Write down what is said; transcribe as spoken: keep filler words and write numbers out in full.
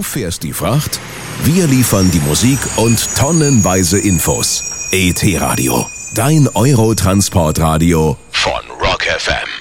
fährst die Fracht, wir liefern die Musik und tonnenweise Infos. E T Radio, dein Eurotransportradio von Rock F M.